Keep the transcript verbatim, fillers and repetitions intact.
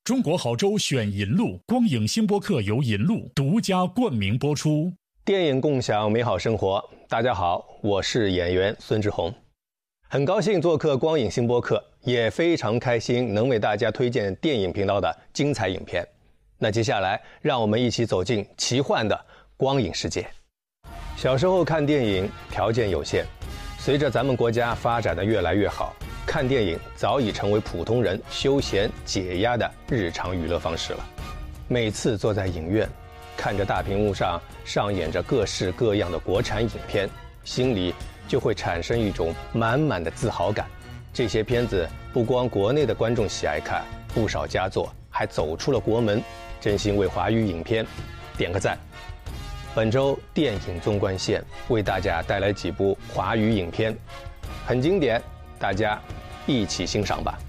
中国好州选银路，光影星播客由银路独家冠名播出。 电影共享美好生活，大家好，我是演员孙志宏，很高兴做客光影星播客，也非常开心能为大家推荐电影频道的精彩影片。那接下来，让我们一起走进奇幻的光影世界。小时候看电影条件有限，随着咱们国家发展的越来越好，看电影早已成为普通人休闲解压的日常娱乐方式了。每次坐在影院，看着大屏幕上上演着各式各样的国产影片，心里就会产生一种满满的自豪感。这些片子不光国内的观众喜爱看，不少佳作还走出了国门，真心为华语影片点个赞。本周电影纵贯线为大家带来几部华语影片，很经典，大家一起欣赏吧。